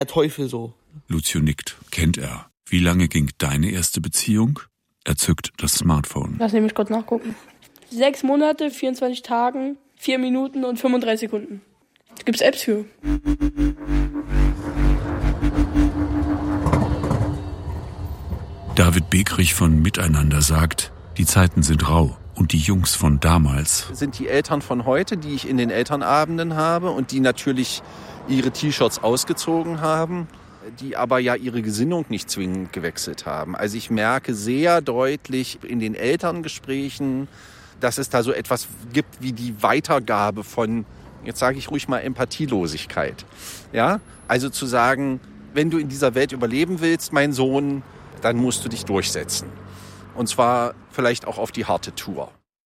der Teufel so. Lucio nickt. Kennt er. Wie lange ging deine erste Beziehung? Er zückt das Smartphone. Lass mich kurz nachgucken. 6 Monate, 24 Tagen, 4 Minuten und 35 Sekunden. Da gibt's Apps für. David Begrich von Miteinander sagt, die Zeiten sind rau. Und die Jungs von damals sind die Eltern von heute, die ich in den Elternabenden habe und die natürlich ihre T-Shirts ausgezogen haben, die aber ja ihre Gesinnung nicht zwingend gewechselt haben. Also ich merke sehr deutlich in den Elterngesprächen, dass es da so etwas gibt wie die Weitergabe von, jetzt sage ich ruhig mal, Empathielosigkeit. Ja? Also zu sagen, wenn du in dieser Welt überleben willst, mein Sohn, dann musst du dich durchsetzen. Und zwar vielleicht auch auf die harte Tour.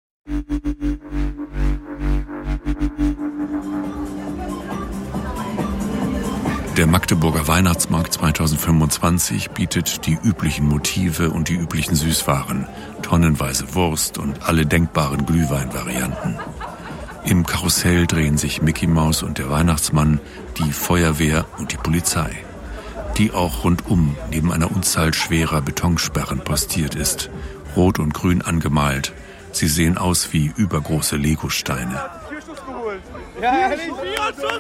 Der Magdeburger Weihnachtsmarkt 2025 bietet die üblichen Motive und die üblichen Süßwaren, tonnenweise Wurst und alle denkbaren Glühweinvarianten. Im Karussell drehen sich Mickey Maus und der Weihnachtsmann, die Feuerwehr und die Polizei, die auch rundum neben einer Unzahl schwerer Betonsperren postiert ist, rot und grün angemalt. Sie sehen aus wie übergroße Legosteine. Ja, ehrlich? 4 Schuss!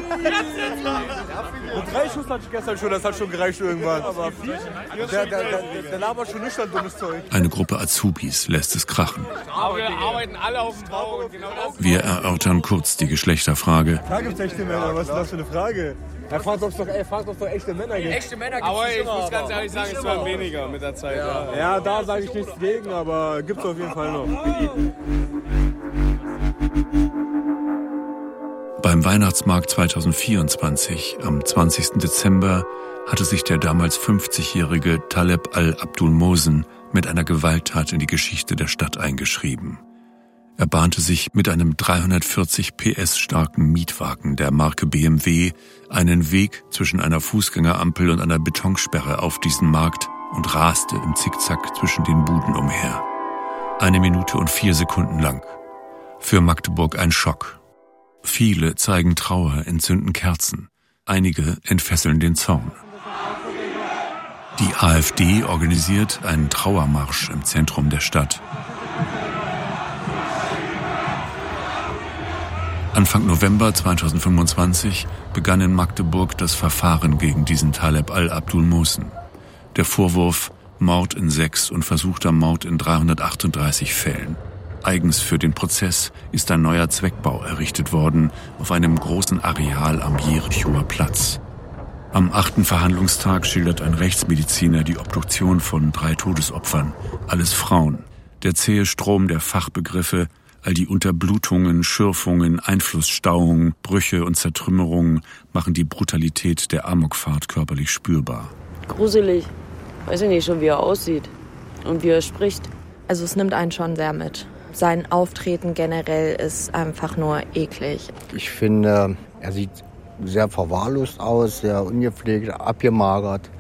Mit 3 Schuss hatte ich gestern schon, das hat schon gereicht irgendwann. Aber 4? Der labert schon nüchtern dummes Zeug. Eine Gruppe Azubis lässt es krachen. Aber wir arbeiten alle auf dem Bau. Wir erörtern kurz die Geschlechterfrage. Da gibt's echte Männer, was ist das für eine Frage? Fragt uns doch echte Männer. Echte Männer gibt's. Aber ich muss ganz ehrlich sagen, es werden weniger mit der Zeit. Ja, da sage ich nichts gegen, aber gibt's auf jeden Fall noch. Beim Weihnachtsmarkt 2024, am 20. Dezember, hatte sich der damals 50-jährige Taleb al-Abdul Mohsen mit einer Gewalttat in die Geschichte der Stadt eingeschrieben. Er bahnte sich mit einem 340 PS starken Mietwagen der Marke BMW einen Weg zwischen einer Fußgängerampel und einer Betonsperre auf diesen Markt und raste im Zickzack zwischen den Buden umher. 1 Minute und 4 Sekunden lang. Für Magdeburg ein Schock. Viele zeigen Trauer, entzünden Kerzen. Einige entfesseln den Zorn. Die AfD organisiert einen Trauermarsch im Zentrum der Stadt. Anfang November 2025 begann in Magdeburg das Verfahren gegen diesen Taleb al-Abdul Mohsen. Der Vorwurf: Mord in 6 und versuchter Mord in 338 Fällen. Eigens für den Prozess ist ein neuer Zweckbau errichtet worden auf einem großen Areal am Jerichoer Platz. Am 8. Verhandlungstag schildert ein Rechtsmediziner die Obduktion von 3 Todesopfern, alles Frauen. Der zähe Strom der Fachbegriffe, all die Unterblutungen, Schürfungen, Einflussstauungen, Brüche und Zertrümmerungen machen die Brutalität der Amokfahrt körperlich spürbar. Gruselig. Weiß ich nicht schon, wie er aussieht und wie er spricht. Also es nimmt einen schon sehr mit. Sein Auftreten generell ist einfach nur eklig. Ich finde, er sieht sehr verwahrlost aus, sehr ungepflegt, abgemagert.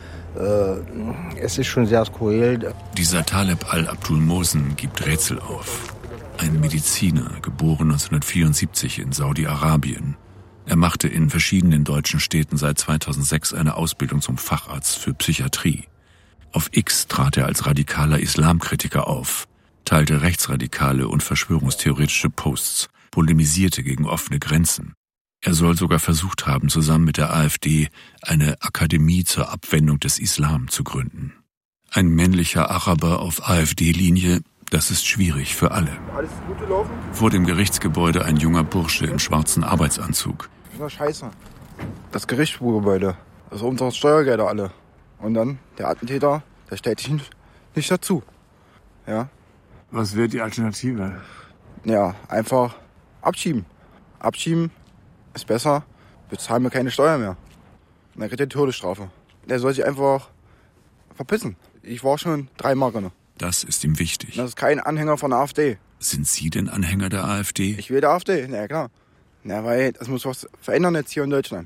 Es ist schon sehr skurril. Dieser Taleb al-Abdul Mohsen gibt Rätsel auf. Ein Mediziner, geboren 1974 in Saudi-Arabien. Er machte in verschiedenen deutschen Städten seit 2006 eine Ausbildung zum Facharzt für Psychiatrie. Auf X trat er als radikaler Islamkritiker auf, teilte rechtsradikale und verschwörungstheoretische Posts, polemisierte gegen offene Grenzen. Er soll sogar versucht haben, zusammen mit der AfD eine Akademie zur Abwendung des Islam zu gründen. Ein männlicher Araber auf AfD-Linie, das ist schwierig für alle. Alles gut gelaufen? Vor dem Gerichtsgebäude ein junger Bursche in schwarzen Arbeitsanzug. Das war scheiße. Das Gerichtsgebäude, das sind unsere Steuergelder alle. Und dann der Attentäter, der stellt sich nicht dazu. Ja. Was wäre die Alternative? Ja, einfach abschieben. Abschieben ist besser, bezahlen wir keine Steuer mehr. Und dann kriegt er die Todesstrafe. Der soll sich einfach verpissen. Ich war schon 3 Mal drin. Das ist ihm wichtig. Das ist kein Anhänger von der AfD. Sind Sie denn Anhänger der AfD? Ich will der AfD, na klar. Na, weil das muss was verändern jetzt hier in Deutschland.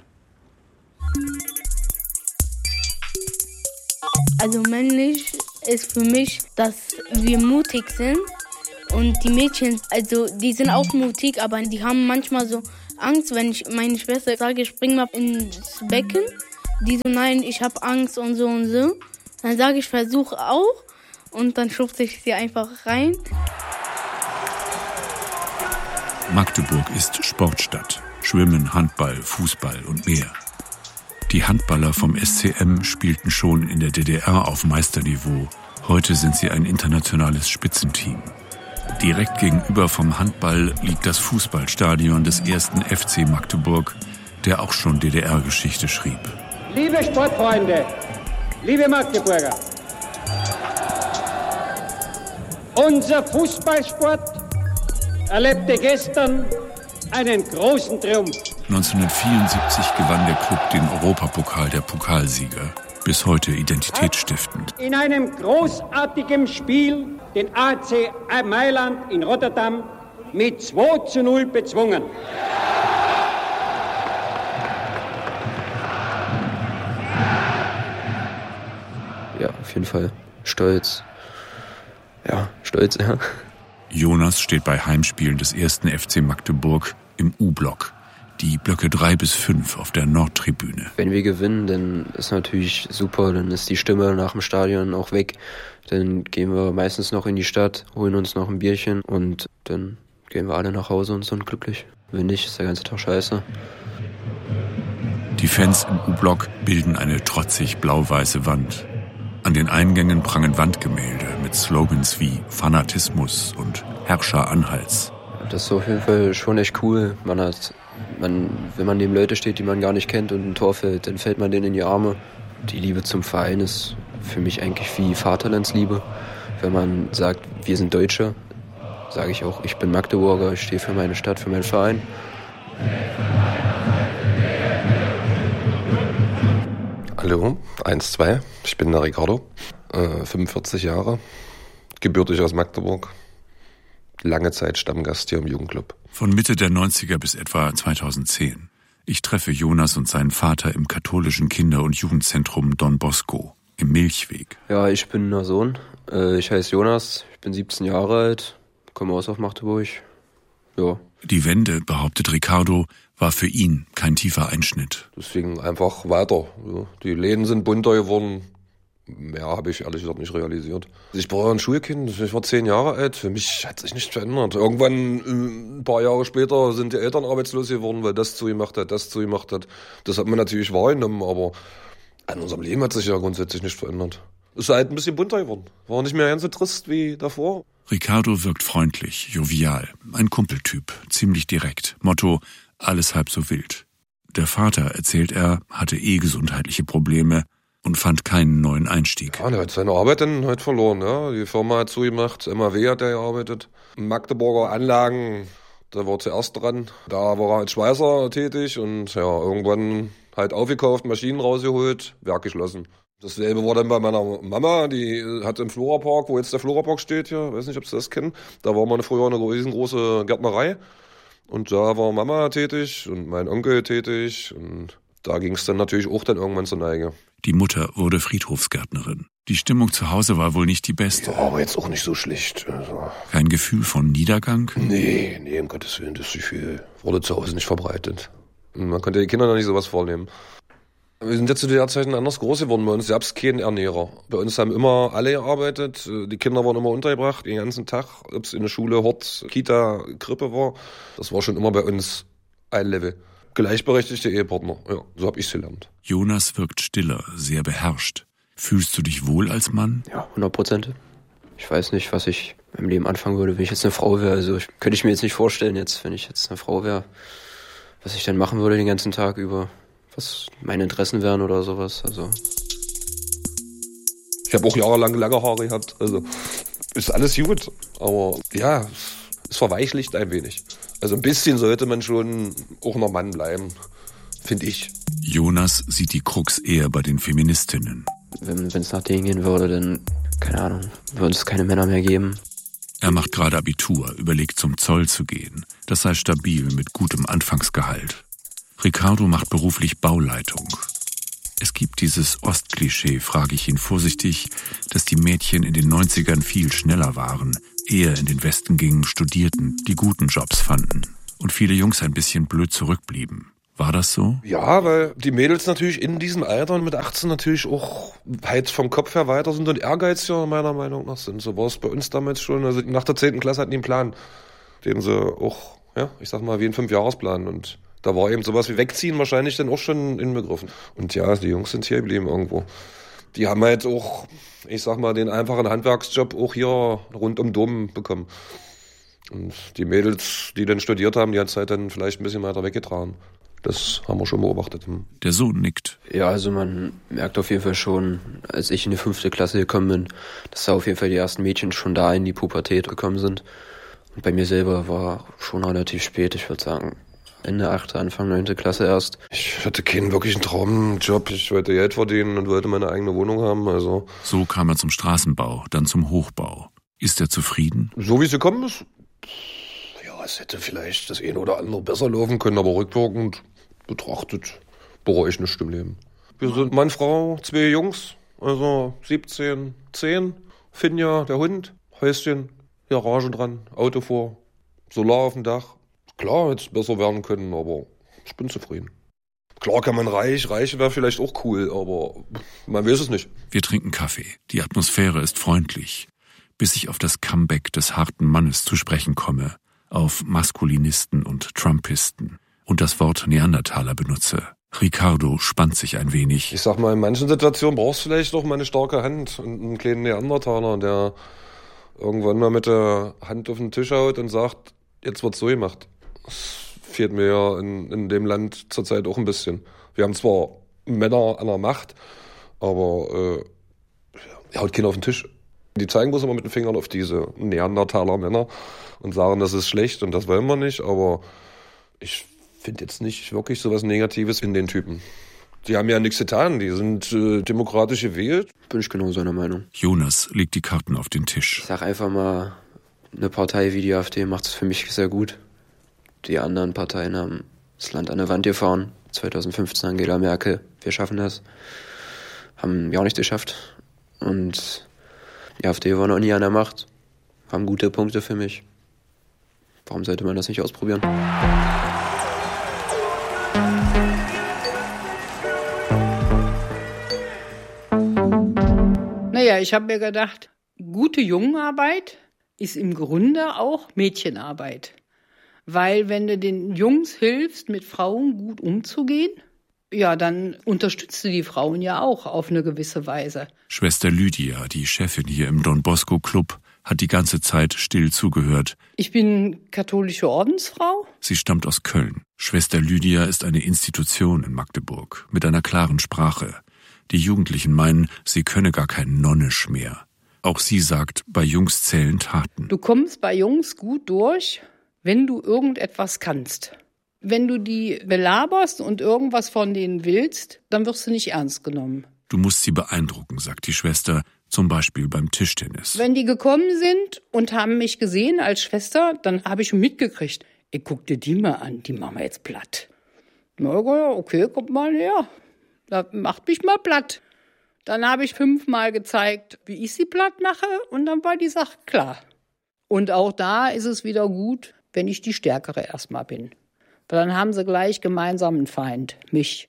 Also männlich ist für mich, dass wir mutig sind. Und die Mädchen, also die sind auch mutig, aber die haben manchmal so Angst, wenn ich meine Schwester sage, spring mal ins Becken, Die so, nein, ich habe Angst und so und so. Dann sage ich, versuch auch. Und dann schubse ich sie einfach rein. Magdeburg ist Sportstadt. Schwimmen, Handball, Fußball und mehr. Die Handballer vom SCM spielten schon in der DDR auf Meisterniveau. Heute sind sie ein internationales Spitzenteam. Direkt gegenüber vom Handball liegt das Fußballstadion des 1. FC Magdeburg, der auch schon DDR-Geschichte schrieb. Liebe Sportfreunde, liebe Magdeburger, unser Fußballsport erlebte gestern einen großen Triumph. 1974 gewann der Klub den Europapokal der Pokalsieger. Bis heute identitätsstiftend. In einem großartigen Spiel den AC Mailand in Rotterdam mit 2:0 bezwungen. Ja, auf jeden Fall stolz. Ja, stolz, ja. Jonas steht bei Heimspielen des 1. FC Magdeburg im U-Block. Die Blöcke 3 bis 5 auf der Nordtribüne. Wenn wir gewinnen, dann ist natürlich super, dann ist die Stimme nach dem Stadion auch weg. Dann gehen wir meistens noch in die Stadt, holen uns noch ein Bierchen und dann gehen wir alle nach Hause und sind glücklich. Wenn nicht, ist der ganze Tag scheiße. Die Fans im U-Block bilden eine trotzig blau-weiße Wand. An den Eingängen prangen Wandgemälde mit Slogans wie Fanatismus und Herrscher Anhalts. Das ist auf jeden Fall schon echt cool. Wenn man neben Leute steht, die man gar nicht kennt und ein Tor fällt, dann fällt man denen in die Arme. Die Liebe zum Verein ist für mich eigentlich wie Vaterlandsliebe. Wenn man sagt, wir sind Deutsche, sage ich auch, ich bin Magdeburger, ich stehe für meine Stadt, für meinen Verein. Hallo, 1, 2, ich bin der Ricardo, 45 Jahre, gebürtig aus Magdeburg, lange Zeit Stammgast hier im Jugendclub. Von Mitte der 90er bis etwa 2010. Ich treffe Jonas und seinen Vater im katholischen Kinder- und Jugendzentrum Don Bosco, im Milchweg. Ja, ich bin der Sohn, ich heiße Jonas, ich bin 17 Jahre alt, komme aus Magdeburg, ja. Die Wende, behauptet Ricardo, war für ihn kein tiefer Einschnitt. Deswegen einfach weiter. Die Läden sind bunter geworden. Mehr habe ich ehrlich gesagt nicht realisiert. Ich war ein Schulkind, ich war 10 Jahre alt. Für mich hat sich nichts verändert. Irgendwann, ein paar Jahre später, sind die Eltern arbeitslos geworden, weil das zugemacht hat, das zugemacht hat. Das hat man natürlich wahrgenommen, aber an unserem Leben hat sich ja grundsätzlich nichts verändert. Es ist halt ein bisschen bunter geworden. War nicht mehr ganz so trist wie davor. Ricardo wirkt freundlich, jovial, ein Kumpeltyp, ziemlich direkt. Motto, alles halb so wild. Der Vater, erzählt er, hatte gesundheitliche Probleme und fand keinen neuen Einstieg. Ja, der hat seine Arbeit dann halt verloren. Ja. Die Firma hat zugemacht, MAW hat er gearbeitet. Magdeburger Anlagen, da war zuerst dran. Da war er als Schweißer tätig und ja, irgendwann halt aufgekauft, Maschinen rausgeholt, Werk geschlossen. Dasselbe war dann bei meiner Mama, die hat im Florapark, wo jetzt der Florapark steht hier, weiß nicht, ob Sie das kennen, da war mal früher eine riesengroße Gärtnerei und da war Mama tätig und mein Onkel tätig und da ging es dann natürlich auch dann irgendwann zur Neige. Die Mutter wurde Friedhofsgärtnerin. Die Stimmung zu Hause war wohl nicht die beste. Ja, aber jetzt auch nicht so schlecht. Also. Kein Gefühl von Niedergang? Nee, um Gottes Willen, das Gefühl wurde zu Hause nicht verbreitet. Man konnte die Kinder noch nicht sowas vornehmen. Wir sind jetzt zu der Zeit anders groß geworden. Bei uns gab es keinen Ernährer. Bei uns haben immer alle gearbeitet. Die Kinder waren immer untergebracht, den ganzen Tag. Ob es in der Schule, Hort, Kita, Krippe war. Das war schon immer bei uns ein Level. Gleichberechtigte Ehepartner. Ja, so habe ich es gelernt. Jonas wirkt stiller, sehr beherrscht. Fühlst du dich wohl als Mann? Ja, 100%. Ich weiß nicht, was ich im Leben anfangen würde, wenn ich jetzt eine Frau wäre. Also könnte ich mir jetzt nicht vorstellen, wenn ich jetzt eine Frau wäre, was ich dann machen würde den ganzen Tag über. Was meine Interessen wären oder sowas. Also. Ich habe auch jahrelang lange Haare gehabt. Also ist alles gut. Aber ja, es verweichlicht ein wenig. Also ein bisschen sollte man schon auch noch Mann bleiben, finde ich. Jonas sieht die Krux eher bei den Feministinnen. Wenn es nach denen gehen würde, dann, keine Ahnung, würde es keine Männer mehr geben. Er macht gerade Abitur, überlegt zum Zoll zu gehen. Das sei stabil mit gutem Anfangsgehalt. Ricardo macht beruflich Bauleitung. Es gibt dieses Ostklischee, frage ich ihn vorsichtig, dass die Mädchen in den 90ern viel schneller waren, eher in den Westen gingen, studierten, die guten Jobs fanden und viele Jungs ein bisschen blöd zurückblieben. War das so? Ja, weil die Mädels natürlich in diesem Alter mit 18 natürlich auch halt vom Kopf her weiter sind und ehrgeiziger meiner Meinung nach sind. So war es bei uns damals schon. Also nach der 10. Klasse hatten die einen Plan, den sie auch, ja, ich sag mal, wie ein 5-Jahresplan. Und da war eben sowas wie Wegziehen wahrscheinlich dann auch schon inbegriffen. Und ja, die Jungs sind hier geblieben irgendwo. Die haben halt auch, ich sag mal, den einfachen Handwerksjob auch hier rund um Dom bekommen. Und die Mädels, die dann studiert haben, die hat es halt dann vielleicht ein bisschen weiter weggetragen. Das haben wir schon beobachtet. Der Sohn nickt. Ja, also man merkt auf jeden Fall schon, als ich in die 5. Klasse gekommen bin, dass da auf jeden Fall die ersten Mädchen schon da in die Pubertät gekommen sind. Und bei mir selber war schon relativ spät, ich würde sagen Ende 8., Anfang 9. Klasse erst. Ich hatte keinen wirklichen Traumjob. Ich wollte Geld verdienen und wollte meine eigene Wohnung haben. Also So kam er zum Straßenbau, dann zum Hochbau. Ist er zufrieden? So wie es gekommen ist, ja, es hätte vielleicht das eine oder andere besser laufen können, aber rückwirkend betrachtet bereue ich nicht im Leben. Wir sind Mann, Frau, 2 Jungs, also 17, 10, Finja, der Hund, Häuschen, Garage dran, Auto vor, Solar auf dem Dach. Klar, hätte es besser werden können, aber ich bin zufrieden. Klar kann man reich wäre vielleicht auch cool, aber man weiß es nicht. Wir trinken Kaffee. Die Atmosphäre ist freundlich. Bis ich auf das Comeback des harten Mannes zu sprechen komme, auf Maskulinisten und Trumpisten und das Wort Neandertaler benutze. Ricardo spannt sich ein wenig. Ich sag mal, in manchen Situationen brauchst du vielleicht auch mal eine starke Hand und einen kleinen Neandertaler, der irgendwann mal mit der Hand auf den Tisch haut und sagt, jetzt wird's so gemacht. Das fehlt mir ja in dem Land zurzeit auch ein bisschen. Wir haben zwar Männer an der Macht, aber er haut keiner auf den Tisch. Die zeigen bloß immer mit den Fingern auf diese Neandertaler-Männer und sagen, das ist schlecht und das wollen wir nicht, aber ich finde jetzt nicht wirklich so was Negatives in den Typen. Die haben ja nichts getan, die sind demokratisch gewählt. Bin ich genau seiner Meinung. Jonas legt die Karten auf den Tisch. Ich sag einfach mal, eine Partei wie die AfD macht es für mich sehr gut. Die anderen Parteien haben das Land an der Wand gefahren. 2015 Angela Merkel, wir schaffen das. Haben ja auch nicht geschafft. Und die AfD war noch nie an der Macht. Haben gute Punkte für mich. Warum sollte man das nicht ausprobieren? Naja, ich habe mir gedacht, gute Jungenarbeit ist im Grunde auch Mädchenarbeit. Weil wenn du den Jungs hilfst, mit Frauen gut umzugehen, ja, dann unterstützt du die Frauen ja auch auf eine gewisse Weise. Schwester Lydia, die Chefin hier im Don Bosco Club, hat die ganze Zeit still zugehört. Ich bin katholische Ordensfrau. Sie stammt aus Köln. Schwester Lydia ist eine Institution in Magdeburg mit einer klaren Sprache. Die Jugendlichen meinen, sie könne gar kein Nonnisch mehr. Auch sie sagt, bei Jungs zählen Taten. Du kommst bei Jungs gut durch, wenn du irgendetwas kannst. Wenn du die belaberst und irgendwas von denen willst, dann wirst du nicht ernst genommen. Du musst sie beeindrucken, sagt die Schwester, zum Beispiel beim Tischtennis. Wenn die gekommen sind und haben mich gesehen als Schwester, dann habe ich mitgekriegt, ich guck dir die mal an, die machen wir jetzt platt. Na okay, kommt mal her, da macht mich mal platt. Dann habe ich 5-mal gezeigt, wie ich sie platt mache und dann war die Sache klar. Und auch da ist es wieder gut, wenn ich die Stärkere erstmal bin. Weil dann haben sie gleich gemeinsam einen Feind, mich.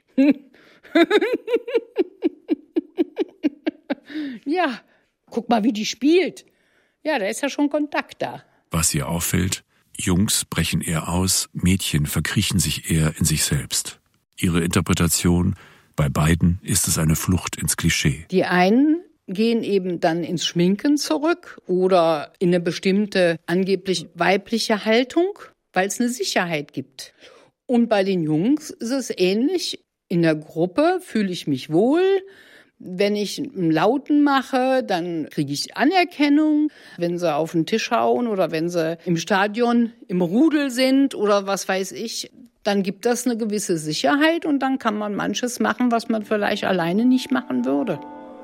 Ja, guck mal, wie die spielt. Ja, da ist ja schon Kontakt da. Was ihr auffällt, Jungs brechen eher aus, Mädchen verkriechen sich eher in sich selbst. Ihre Interpretation, bei beiden ist es eine Flucht ins Klischee. Die einen gehen eben dann ins Schminken zurück oder in eine bestimmte angeblich weibliche Haltung, weil es eine Sicherheit gibt. Und bei den Jungs ist es ähnlich. In der Gruppe fühle ich mich wohl. Wenn ich einen Lauten mache, dann kriege ich Anerkennung. Wenn sie auf den Tisch hauen oder wenn sie im Stadion im Rudel sind oder was weiß ich, dann gibt das eine gewisse Sicherheit und dann kann man manches machen, was man vielleicht alleine nicht machen würde.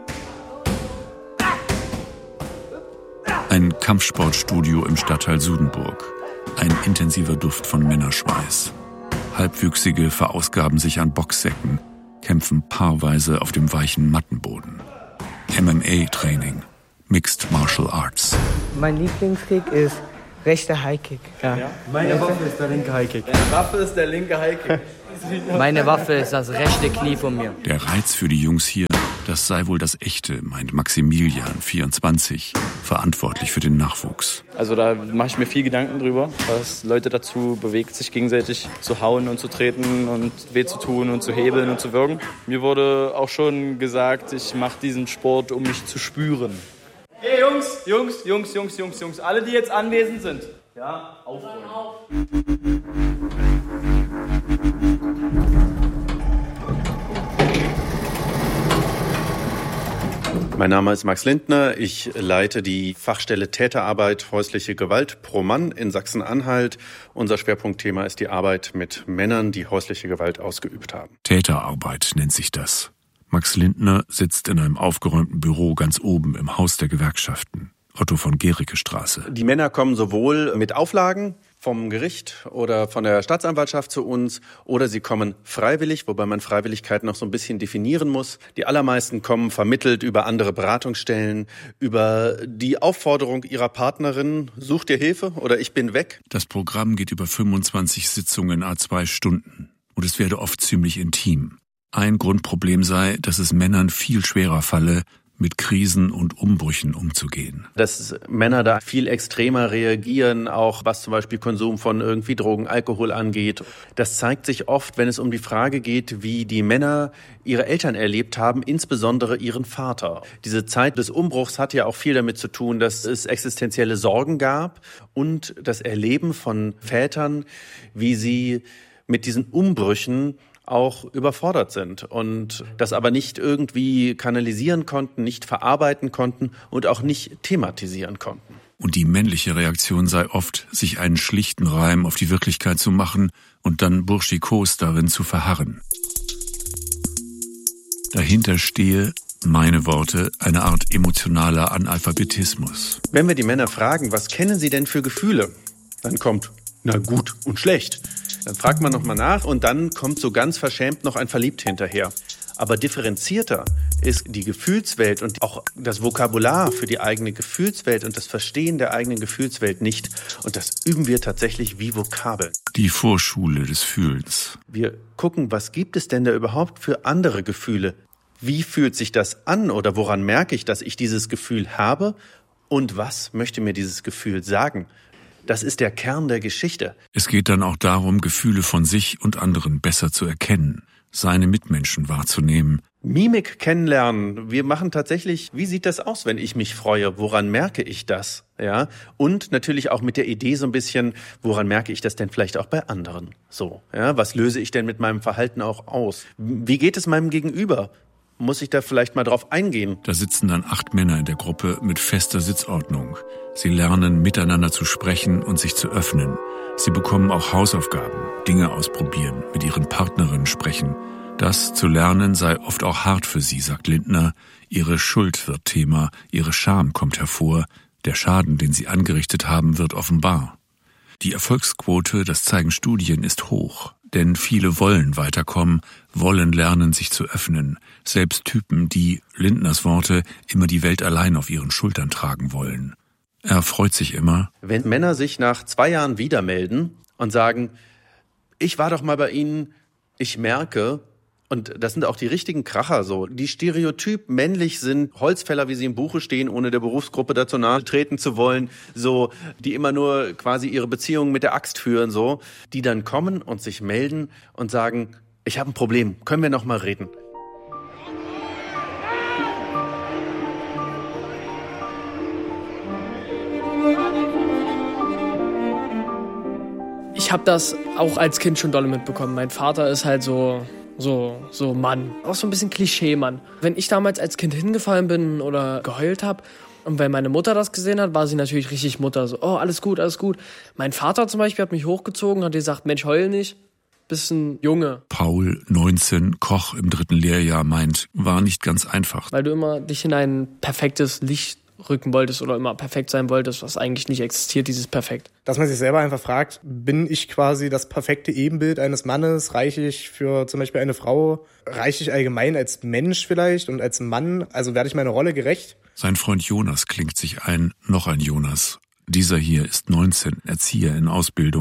Ein Kampfsportstudio im Stadtteil Sudenburg. Ein intensiver Duft von Männerschweiß. Halbwüchsige verausgaben sich an Boxsäcken, kämpfen paarweise auf dem weichen Mattenboden. MMA-Training, Mixed Martial Arts. Mein Lieblingskick ist rechter Highkick. Ja. Meine Waffe ist der linke Highkick. Meine Waffe ist der linke Highkick. Meine Waffe ist das rechte Knie von mir. Der Reiz für die Jungs hier, das sei wohl das Echte, meint Maximilian, 24, verantwortlich für den Nachwuchs. Also da mache ich mir viel Gedanken drüber, was Leute dazu bewegt, sich gegenseitig zu hauen und zu treten und weh zu tun und zu hebeln und zu würgen. Mir wurde auch schon gesagt, ich mache diesen Sport, um mich zu spüren. Hey Jungs, alle, die jetzt anwesend sind, ja, aufräumen. Mein Name ist Max Lindner. Ich leite die Fachstelle Täterarbeit häusliche Gewalt pro Mann in Sachsen-Anhalt. Unser Schwerpunktthema ist die Arbeit mit Männern, die häusliche Gewalt ausgeübt haben. Täterarbeit nennt sich das. Max Lindner sitzt in einem aufgeräumten Büro ganz oben im Haus der Gewerkschaften. Otto von Gericke Straße. Die Männer kommen sowohl mit Auflagen vom Gericht oder von der Staatsanwaltschaft zu uns oder sie kommen freiwillig, wobei man Freiwilligkeit noch so ein bisschen definieren muss. Die allermeisten kommen vermittelt über andere Beratungsstellen, über die Aufforderung ihrer Partnerin, such dir Hilfe oder ich bin weg. Das Programm geht über 25 Sitzungen à2 Stunden und es werde oft ziemlich intim. Ein Grundproblem sei, dass es Männern viel schwerer falle, mit Krisen und Umbrüchen umzugehen. Dass Männer da viel extremer reagieren, auch was zum Beispiel Konsum von irgendwie Drogen, Alkohol angeht. Das zeigt sich oft, wenn es um die Frage geht, wie die Männer ihre Eltern erlebt haben, insbesondere ihren Vater. Diese Zeit des Umbruchs hat ja auch viel damit zu tun, dass es existenzielle Sorgen gab und das Erleben von Vätern, wie sie mit diesen Umbrüchen auch überfordert sind und das aber nicht irgendwie kanalisieren konnten, nicht verarbeiten konnten und auch nicht thematisieren konnten. Und die männliche Reaktion sei oft, sich einen schlichten Reim auf die Wirklichkeit zu machen und dann burschikos darin zu verharren. Dahinter stehe, meine Worte, eine Art emotionaler Analphabetismus. Wenn wir die Männer fragen, was kennen sie denn für Gefühle? Dann kommt, na gut und schlecht. Dann fragt man nochmal nach und dann kommt so ganz verschämt noch ein Verliebt hinterher. Aber differenzierter ist die Gefühlswelt und auch das Vokabular für die eigene Gefühlswelt und das Verstehen der eigenen Gefühlswelt nicht. Und das üben wir tatsächlich wie Vokabeln. Die Vorschule des Fühlens. Wir gucken, was gibt es denn da überhaupt für andere Gefühle? Wie fühlt sich das an oder woran merke ich, dass ich dieses Gefühl habe? Und was möchte mir dieses Gefühl sagen? Das ist der Kern der Geschichte. Es geht dann auch darum, Gefühle von sich und anderen besser zu erkennen, seine Mitmenschen wahrzunehmen. Mimik kennenlernen. Wir machen tatsächlich, wie sieht das aus, wenn ich mich freue? Woran merke ich das? Ja? Und natürlich auch mit der Idee so ein bisschen, woran merke ich das denn vielleicht auch bei anderen? So, ja? Was löse ich denn mit meinem Verhalten auch aus? Wie geht es meinem Gegenüber? Muss ich da vielleicht mal drauf eingehen? Da sitzen dann 8 Männer in der Gruppe mit fester Sitzordnung. Sie lernen, miteinander zu sprechen und sich zu öffnen. Sie bekommen auch Hausaufgaben, Dinge ausprobieren, mit ihren Partnerinnen sprechen. Das zu lernen sei oft auch hart für sie, sagt Lindner. Ihre Schuld wird Thema, ihre Scham kommt hervor. Der Schaden, den sie angerichtet haben, wird offenbar. Die Erfolgsquote, das zeigen Studien, ist hoch. Denn viele wollen weiterkommen, wollen lernen, sich zu öffnen. Selbst Typen, die, Lindners Worte, immer die Welt allein auf ihren Schultern tragen wollen. Er freut sich immer, wenn Männer sich nach 2 Jahren wieder melden und sagen, ich war doch mal bei Ihnen, ich merke, und das sind auch die richtigen Kracher so, die stereotyp männlich sind, Holzfäller, wie sie im Buche stehen, ohne der Berufsgruppe dazu nahe treten zu wollen, so, die immer nur quasi ihre Beziehungen mit der Axt führen, so, die dann kommen und sich melden und sagen, ich habe ein Problem, können wir noch mal reden? Ich habe das auch als Kind schon dolle mitbekommen. Mein Vater ist halt so Mann. Auch so ein bisschen Klischee-Mann. Wenn ich damals als Kind hingefallen bin oder geheult habe und wenn meine Mutter das gesehen hat, war sie natürlich richtig Mutter. So, oh, alles gut, alles gut. Mein Vater zum Beispiel hat mich hochgezogen, hat gesagt, Mensch, heul nicht, bist ein Junge. Paul, 19, Koch im 3. Lehrjahr, meint, war nicht ganz einfach. Weil du immer dich in ein perfektes Licht rücken wolltest oder immer perfekt sein wolltest, was eigentlich nicht existiert, dieses Perfekt. Dass man sich selber einfach fragt, bin ich quasi das perfekte Ebenbild eines Mannes? Reiche ich für zum Beispiel eine Frau? Reiche ich allgemein als Mensch vielleicht und als Mann? Also werde ich meiner Rolle gerecht? Sein Freund Jonas klingt sich ein, noch ein Jonas. Dieser hier ist 19, Erzieher in Ausbildung.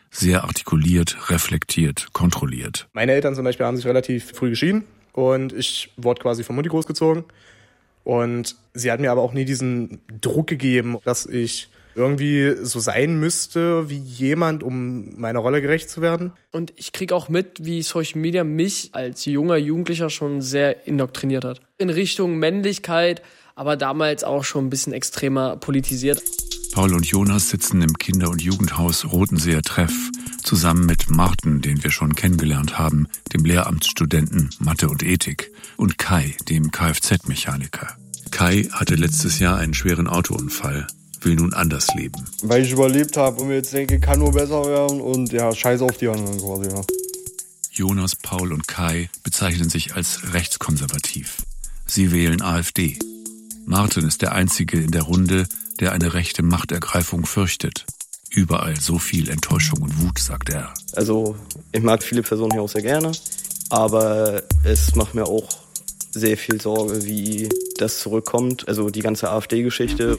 Sehr artikuliert, reflektiert, kontrolliert. Meine Eltern zum Beispiel haben sich relativ früh geschieden und ich wurde quasi von Mutti großgezogen. Und sie hat mir aber auch nie diesen Druck gegeben, dass ich irgendwie so sein müsste wie jemand, um meiner Rolle gerecht zu werden. Und ich kriege auch mit, wie Social Media mich als junger Jugendlicher schon sehr indoktriniert hat. In Richtung Männlichkeit, aber damals auch schon ein bisschen extremer politisiert. Paul und Jonas sitzen im Kinder- und Jugendhaus Rotenseer Treff, zusammen mit Martin, den wir schon kennengelernt haben, dem Lehramtsstudenten Mathe und Ethik, und Kai, dem Kfz-Mechaniker. Kai hatte letztes Jahr einen schweren Autounfall, will nun anders leben. Weil ich überlebt habe und mir jetzt denke, kann nur besser werden und ja, scheiß auf die anderen quasi, ja. Jonas, Paul und Kai bezeichnen sich als rechtskonservativ. Sie wählen AfD. Martin ist der Einzige in der Runde, der eine rechte Machtergreifung fürchtet. Überall so viel Enttäuschung und Wut, sagt er. Also ich mag viele Personen hier auch sehr gerne, aber es macht mir auch sehr viel Sorge, wie das zurückkommt. Also die ganze AfD-Geschichte.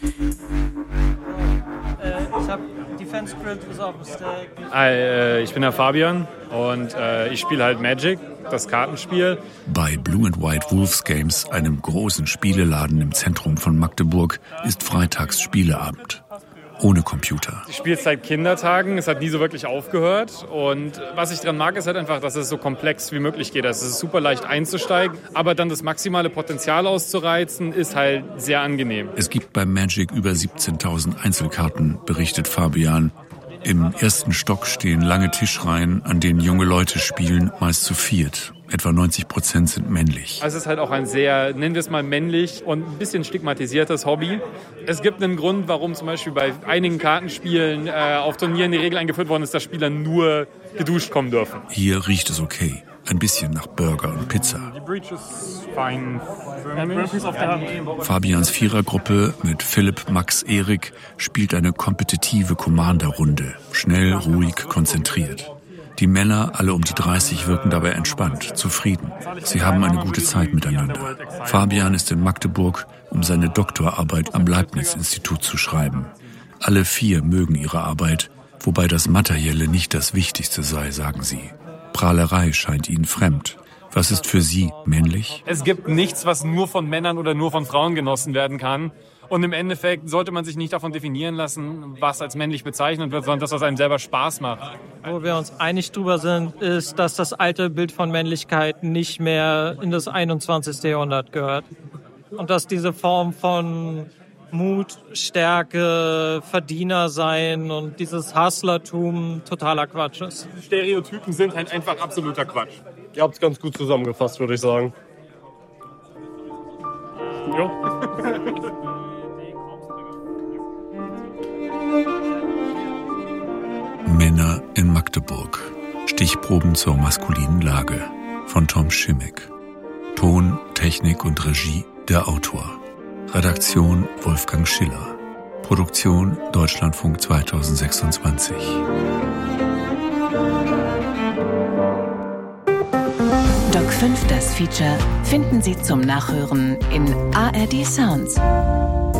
Ich bin der Fabian und ich spiele halt Magic, das Kartenspiel. Bei Blue and White Wolves Games, einem großen Spieleladen im Zentrum von Magdeburg, ist freitags Spieleabend. Ohne Computer. Ich spiele seit Kindertagen, es hat nie so wirklich aufgehört. Und was ich dran mag, ist halt einfach, dass es so komplex wie möglich geht. Es ist super leicht einzusteigen, aber dann das maximale Potenzial auszureizen, ist halt sehr angenehm. Es gibt bei Magic über 17.000 Einzelkarten, berichtet Fabian. Im ersten Stock stehen lange Tischreihen, an denen junge Leute spielen, meist zu viert. Etwa 90% sind männlich. Es ist halt auch ein sehr, nennen wir es mal männlich und ein bisschen stigmatisiertes Hobby. Es gibt einen Grund, warum zum Beispiel bei einigen Kartenspielen auf Turnieren die Regel eingeführt worden ist, dass Spieler nur geduscht kommen dürfen. Hier riecht es okay. Ein bisschen nach Burger und Pizza. Die Breach ist fein für mich. Fabians Vierergruppe mit Philipp, Max, Erik spielt eine kompetitive Commander-Runde. Schnell, ruhig, konzentriert. Die Männer, alle um die 30, wirken dabei entspannt, zufrieden. Sie haben eine gute Zeit miteinander. Fabian ist in Magdeburg, um seine Doktorarbeit am Leibniz-Institut zu schreiben. Alle 4 mögen ihre Arbeit, wobei das Materielle nicht das Wichtigste sei, sagen sie. Prahlerei scheint ihnen fremd. Was ist für sie männlich? Es gibt nichts, was nur von Männern oder nur von Frauen genossen werden kann. Und im Endeffekt sollte man sich nicht davon definieren lassen, was als männlich bezeichnet wird, sondern das, was einem selber Spaß macht. Wo wir uns einig drüber sind, ist, dass das alte Bild von Männlichkeit nicht mehr in das 21. Jahrhundert gehört. Und dass diese Form von Mut, Stärke, Verdiener sein und dieses Hustlertum totaler Quatsch ist. Stereotypen sind halt einfach absoluter Quatsch. Ihr habt es ganz gut zusammengefasst, würde ich sagen. Jo. Männer in Magdeburg. Stichproben zur maskulinen Lage von Tom Schimmick. Ton, Technik und Regie der Autor. Redaktion Wolfgang Schiller. Produktion Deutschlandfunk 2026. Doc 5, das Feature, finden Sie zum Nachhören in ARD Sounds.